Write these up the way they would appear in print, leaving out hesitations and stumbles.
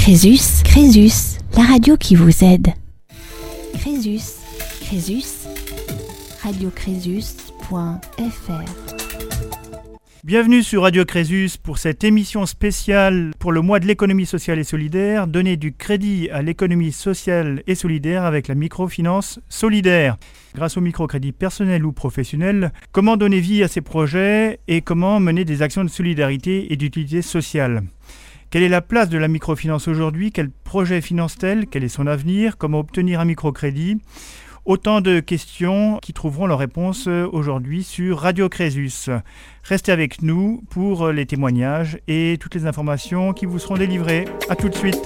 Crésus, la radio qui vous aide. Crésus, radiocrésus.fr. Bienvenue sur Radio Crésus pour cette émission spéciale pour le mois de l'économie sociale et solidaire, donner du crédit à l'économie sociale et solidaire avec la microfinance solidaire. Grâce au microcrédit personnel ou professionnel, comment donner vie à ces projets et comment mener des actions de solidarité et d'utilité sociale. Quelle est la place de la microfinance aujourd'hui? Quel projet finance-t-elle? Quel est son avenir? Comment obtenir un microcrédit? Autant de questions qui trouveront leur réponse aujourd'hui sur Radio Crésus. Restez avec nous pour les témoignages et toutes les informations qui vous seront délivrées. A tout de suite.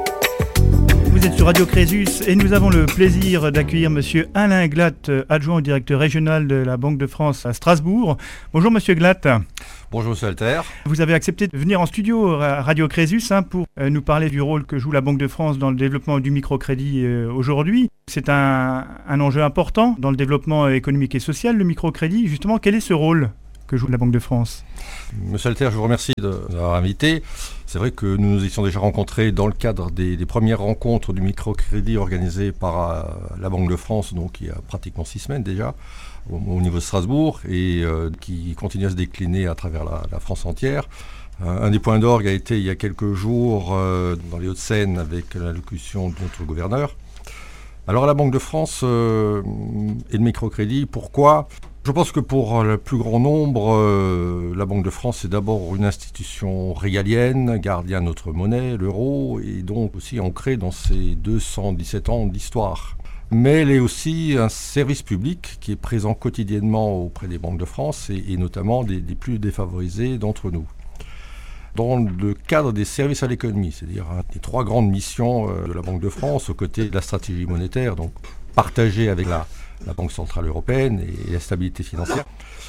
Vous êtes sur Radio Crésus et nous avons le plaisir d'accueillir Monsieur Alain Glatt, adjoint au directeur régional de la Banque de France à Strasbourg. Bonjour Monsieur Glatt. Bonjour Monsieur Alter. Vous avez accepté de venir en studio à Radio Crésus pour nous parler du rôle que joue la Banque de France dans le développement du microcrédit aujourd'hui. C'est un enjeu important dans le développement économique et social, le microcrédit. Justement, quel est ce rôle que joue la Banque de France? Monsieur Alter, je vous remercie de nous avoir invité. C'est vrai que nous nous étions déjà rencontrés dans le cadre des premières rencontres du microcrédit organisées par la Banque de France, donc il y a pratiquement 6 semaines déjà, au niveau de Strasbourg, et qui continue à se décliner à travers la France entière. Un des points d'orgue a été il y a quelques jours dans les Hauts-de-Seine avec l'allocution de notre gouverneur. Alors la Banque de France et le microcrédit, pourquoi ? Je pense que pour le plus grand nombre, la Banque de France est d'abord une institution régalienne, gardien de notre monnaie, l'euro, et donc aussi ancrée dans ses 217 ans d'histoire. Mais elle est aussi un service public qui est présent quotidiennement auprès des banques de France et notamment des plus défavorisés d'entre nous. Dans le cadre des services à l'économie, c'est-à-dire des 3 grandes missions de la Banque de France, aux côtés de la stratégie monétaire, donc partagée avec la Banque centrale européenne et la stabilité financière,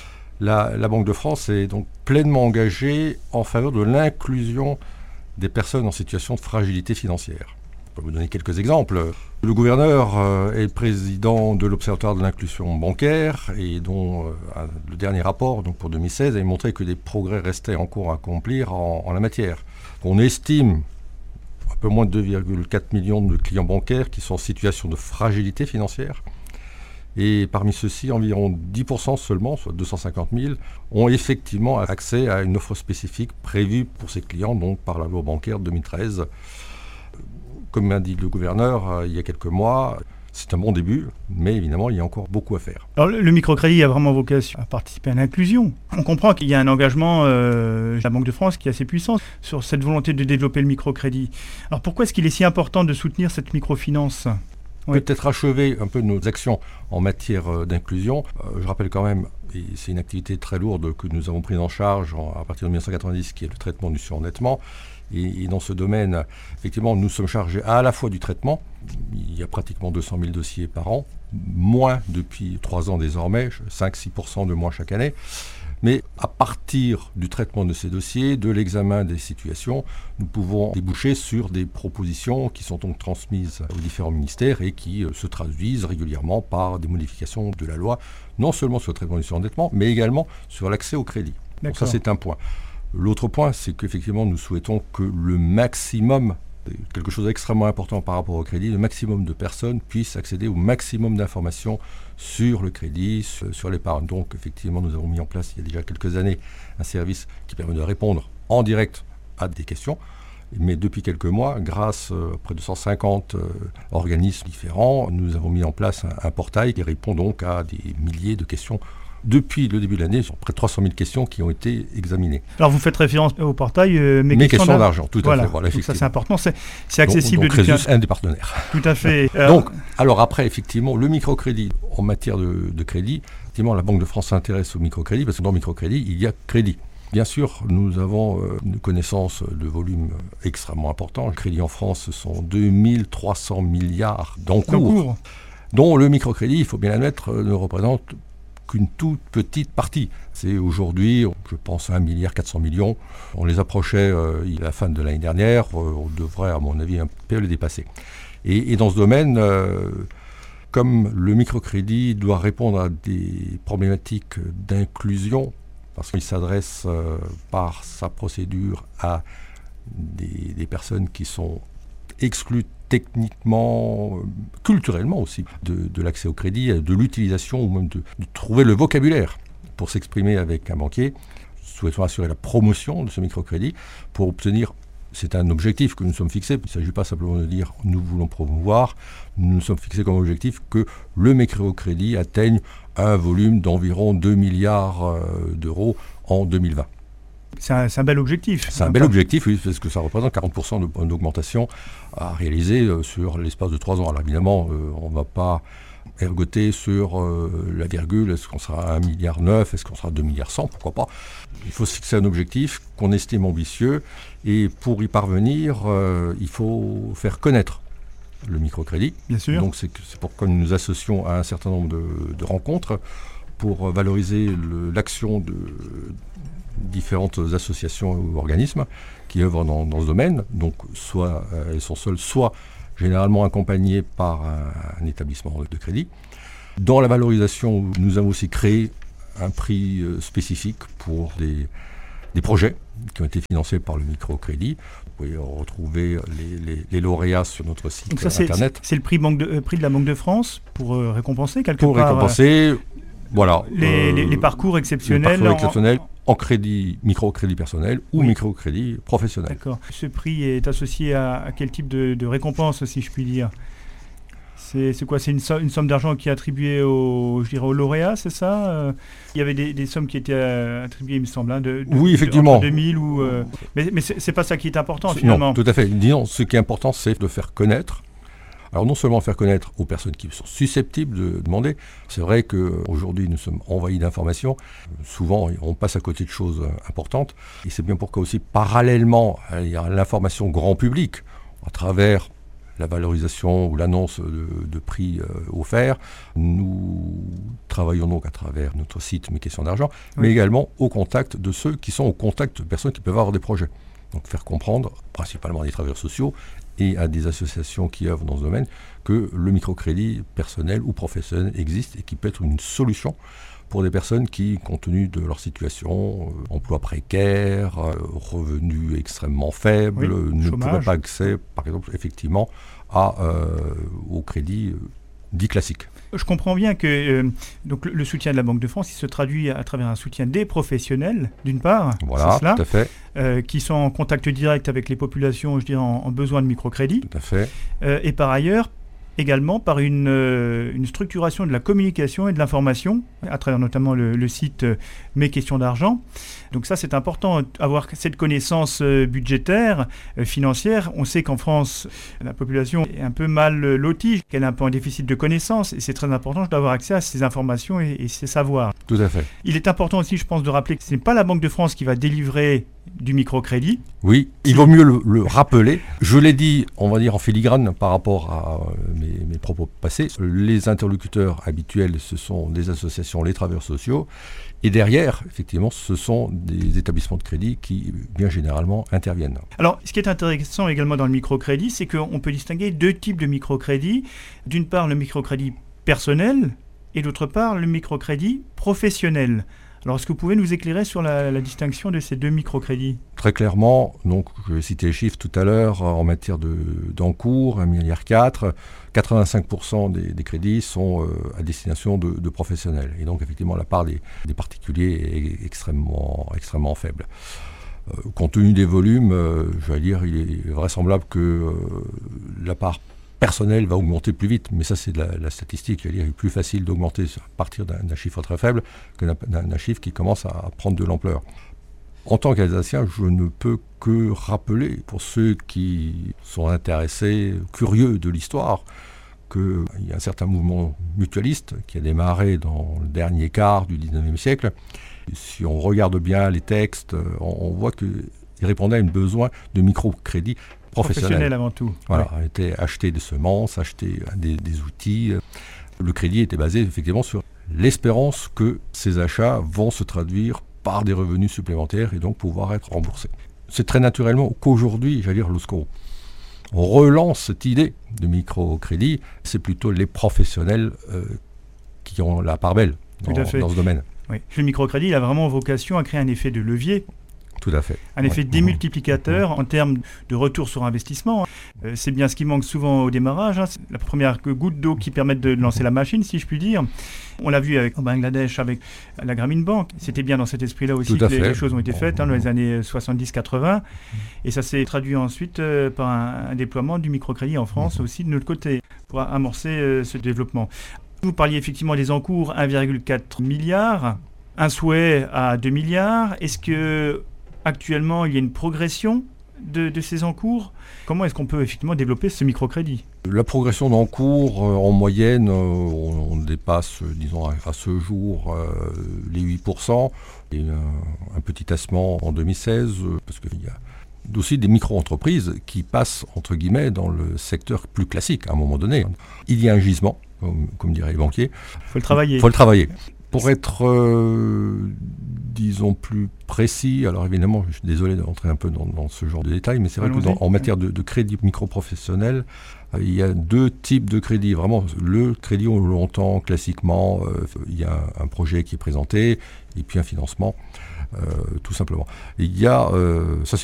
la Banque de France est donc pleinement engagée en faveur de l'inclusion des personnes en situation de fragilité financière. Je peux vous donner quelques exemples. Le gouverneur est le président de l'Observatoire de l'inclusion bancaire et dont le dernier rapport, donc pour 2016, a montré que des progrès restaient encore à accomplir en la matière. On estime un peu moins de 2,4 millions de clients bancaires qui sont en situation de fragilité financière. Et parmi ceux-ci, environ 10% seulement, soit 250 000, ont effectivement accès à une offre spécifique prévue pour ces clients, donc par la loi bancaire 2013. Comme m'a dit le gouverneur il y a quelques mois, c'est un bon début, mais évidemment, il y a encore beaucoup à faire. Alors, le microcrédit a vraiment vocation à participer à l'inclusion. On comprend qu'il y a un engagement de la Banque de France qui est assez puissant sur cette volonté de développer le microcrédit. Alors, pourquoi est-ce qu'il est si important de soutenir cette microfinance ? Oui. Peut-être achever un peu nos actions en matière d'inclusion. Je rappelle quand même, et c'est une activité très lourde que nous avons prise en charge à partir de 1990, qui est le traitement du surendettement. Et dans ce domaine, effectivement, nous sommes chargés à la fois du traitement. Il y a pratiquement 200 000 dossiers par an, moins depuis 3 ans désormais, 5-6% de moins chaque année. Mais à partir du traitement de ces dossiers, de l'examen des situations, nous pouvons déboucher sur des propositions qui sont donc transmises aux différents ministères et qui se traduisent régulièrement par des modifications de la loi, non seulement sur le traitement du surendettement, mais également sur l'accès au crédit. Donc ça, c'est un point. L'autre point, c'est qu'effectivement, nous souhaitons que le maximum, quelque chose d'extrêmement important par rapport au crédit, le maximum de personnes puissent accéder au maximum d'informations sur le crédit, sur l'épargne. Donc, effectivement, nous avons mis en place, il y a déjà quelques années, un service qui permet de répondre en direct à des questions. Mais depuis quelques mois, grâce à près de 150 organismes différents, nous avons mis en place un portail qui répond donc à des milliers de questions. Depuis le début de l'année, sur près de 300 000 questions qui ont été examinées. Alors vous faites référence au portail Mes questions d'argent, tout à fait. Voilà, donc ça c'est important, c'est accessible. Donc Crésus, un des partenaires. Tout à fait. Alors après, effectivement, le microcrédit, en matière de crédit, effectivement, la Banque de France s'intéresse au microcrédit, parce que dans le microcrédit, il y a crédit. Bien sûr, nous avons une connaissance de volume extrêmement important. Le crédit en France, ce sont 2300 milliards d'encours, dont le microcrédit, il faut bien l'admettre, ne représente qu'une toute petite partie. C'est aujourd'hui, je pense, 1,4 milliard. On les approchait à la fin de l'année dernière. On devrait, à mon avis, un peu les dépasser. Et dans ce domaine, comme le microcrédit doit répondre à des problématiques d'inclusion, parce qu'il s'adresse par sa procédure à des personnes qui sont exclut techniquement, culturellement aussi, de l'accès au crédit, de l'utilisation ou même de trouver le vocabulaire pour s'exprimer avec un banquier. Souhaitons assurer la promotion de ce microcrédit pour obtenir, c'est un objectif que nous sommes fixés, il ne s'agit pas simplement de dire nous voulons promouvoir, nous nous sommes fixés comme objectif que le microcrédit atteigne un volume d'environ 2 milliards d'euros en 2020. C'est un bel objectif. C'est un bel objectif, oui, parce que ça représente 40% d'augmentation à réaliser sur l'espace de 3 ans. Alors évidemment, on ne va pas ergoter sur la virgule, est-ce qu'on sera à 1,9 milliard, est-ce qu'on sera à 2,1 milliards, pourquoi pas. Il faut se fixer un objectif qu'on estime ambitieux, et pour y parvenir, il faut faire connaître le microcrédit. Bien sûr. Donc c'est pourquoi nous nous associons à un certain nombre de rencontres pour valoriser l'action de différentes associations ou organismes qui œuvrent dans ce domaine. Donc soit elles sont seules, soit généralement accompagnées par un établissement de crédit. Dans la valorisation, nous avons aussi créé un prix spécifique pour des projets qui ont été financés par le microcrédit. Vous pouvez retrouver les lauréats sur notre site donc ça, internet. C'est le prix de la Banque de France pour récompenser quelque part. Pour récompenser, voilà. Les parcours exceptionnels. Les parcours exceptionnels en crédit, microcrédit personnel ou microcrédit professionnel. D'accord. Ce prix est associé à quel type de récompense, si je puis dire ? C'est quoi ? C'est une somme d'argent qui est attribuée aux lauréats, c'est ça ? Il y avait des sommes qui étaient attribuées, il me semble, oui, effectivement. Entre 2000 ou... mais c'est pas ça qui est important, finalement. Non, tout à fait. Disons, ce qui est important, c'est de faire connaître. Alors non seulement faire connaître aux personnes qui sont susceptibles de demander, c'est vrai qu'aujourd'hui nous sommes envahis d'informations, souvent on passe à côté de choses importantes, et c'est bien pourquoi aussi parallèlement à l'information grand public, à travers la valorisation ou l'annonce de prix offerts, nous travaillons donc à travers notre site Mes questions d'argent, mais également au contact de ceux qui sont au contact de personnes qui peuvent avoir des projets. Donc faire comprendre, principalement à des travailleurs sociaux, et à des associations qui œuvrent dans ce domaine, que le microcrédit personnel ou professionnel existe et qui peut être une solution pour des personnes qui, compte tenu de leur situation, emploi précaire, revenus extrêmement faibles, ne pourraient pas accéder, par exemple, effectivement, au crédit dit classique. Je comprends bien que donc le soutien de la Banque de France, il se traduit à travers un soutien des professionnels, d'une part, voilà, c'est cela, tout à fait. Qui sont en contact direct avec les populations, je dirais, en besoin de microcrédit. Tout à fait. Et par ailleurs, également par une structuration de la communication et de l'information, à travers notamment le site Mes questions d'argent. Donc ça, c'est important, avoir cette connaissance budgétaire, financière. On sait qu'en France, la population est un peu mal lotie, qu'elle a un peu un déficit de connaissances, et c'est très important d'avoir accès à ces informations et ces savoirs. Tout à fait. Il est important aussi, je pense, de rappeler que ce n'est pas la Banque de France qui va délivrer du microcrédit. Oui, il vaut mieux le rappeler. Je l'ai dit, on va dire en filigrane par rapport à mes propos passés. Les interlocuteurs habituels, ce sont des associations, les travailleurs sociaux. Et derrière, effectivement, ce sont des établissements de crédit qui, bien généralement, interviennent. Alors, ce qui est intéressant également dans le microcrédit, c'est qu'on peut distinguer deux types de microcrédit. D'une part, le microcrédit personnel et d'autre part, le microcrédit professionnel. Alors, est-ce que vous pouvez nous éclairer sur la distinction de ces deux microcrédits ? Très clairement, donc, je vais citer les chiffres tout à l'heure, en matière d'encours, 1,4 milliard, 85% des crédits sont à destination de professionnels. Et donc, effectivement, la part des particuliers est extrêmement faible. Compte tenu des volumes, je vais dire, il est vraisemblable que la part personnelle va augmenter plus vite, mais ça c'est de la statistique. Il est plus facile d'augmenter à partir d'un chiffre très faible que d'un chiffre qui commence à prendre de l'ampleur. En tant qu'Alsacien, je ne peux que rappeler, pour ceux qui sont intéressés, curieux de l'histoire, qu'il y a un certain mouvement mutualiste qui a démarré dans le dernier quart du 19e siècle. Si on regarde bien les textes, on voit qu'ils répondaient à un besoin de microcrédit professionnel avant tout. Voilà, était acheter des semences, acheter des outils. Le crédit était basé effectivement sur l'espérance que ces achats vont se traduire par des revenus supplémentaires et donc pouvoir être remboursés. C'est très naturellement qu'aujourd'hui, j'allais dire, lorsqu'on relance cette idée de microcrédit, c'est plutôt les professionnels qui ont la part belle dans ce domaine. Oui. Le microcrédit, il a vraiment vocation à créer un effet de levier Tout à fait. Un effet démultiplicateur en termes de retour sur investissement. C'est bien ce qui manque souvent au démarrage. C'est la première goutte d'eau qui permet de lancer la machine, si je puis dire. On l'a vu au Bangladesh avec la Grameen Bank. C'était bien dans cet esprit-là aussi que les choses ont été faites dans les années 70-80. Et ça s'est traduit ensuite par un déploiement du microcrédit en France aussi de notre côté pour amorcer ce développement. Vous parliez effectivement des encours, 1,4 milliard, un souhait à 2 milliards. Est-ce que actuellement il y a une progression de ces encours? Comment est-ce qu'on peut effectivement développer ce microcrédit? La progression d'encours, en moyenne, on dépasse, disons, à ce jour, les 8%. Et un petit tassement en 2016, parce qu'il y a aussi des micro-entreprises qui passent, entre guillemets, dans le secteur plus classique à un moment donné. Il y a un gisement, comme diraient les banquiers. Il faut le travailler. Pour être, disons, plus précis, alors évidemment, je suis désolé d'entrer un peu dans ce genre de détails, mais c'est vrai qu'en matière de crédit micro-professionnel, il y a deux types de crédits. Vraiment, le crédit, on l'entend classiquement, il y a un projet qui est présenté, et puis un financement, tout simplement. Il y a, ça